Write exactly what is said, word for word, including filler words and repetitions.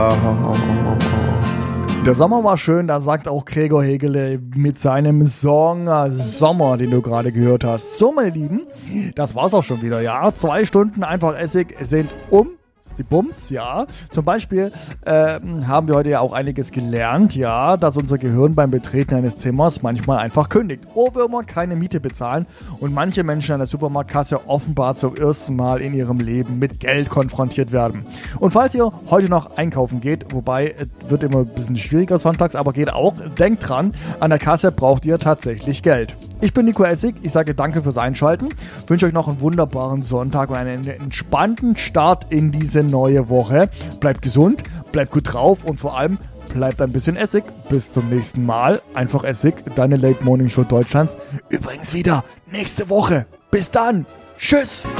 Der Sommer war schön, da sagt auch Gregor Hegele mit seinem Song Sommer, den du gerade gehört hast. So, meine Lieben, das war's auch schon wieder, ja. Zwei Stunden einfach Essig sind um. Die Bums, ja. Zum Beispiel äh, haben wir heute ja auch einiges gelernt, ja, dass unser Gehirn beim Betreten eines Zimmers manchmal einfach kündigt. Ohrwürmer keine Miete bezahlen und manche Menschen an der Supermarktkasse offenbar zum ersten Mal in ihrem Leben mit Geld konfrontiert werden. Und falls ihr heute noch einkaufen geht, wobei es wird immer ein bisschen schwieriger sonntags, aber geht auch, denkt dran, an der Kasse braucht ihr tatsächlich Geld. Ich bin Nico Essig, ich sage danke fürs Einschalten, wünsche euch noch einen wunderbaren Sonntag und einen entspannten Start in diese neue Woche. Bleibt gesund, bleibt gut drauf und vor allem bleibt ein bisschen Essig. Bis zum nächsten Mal. Einfach Essig, deine Late Morning Show Deutschlands. Übrigens wieder nächste Woche. Bis dann. Tschüss.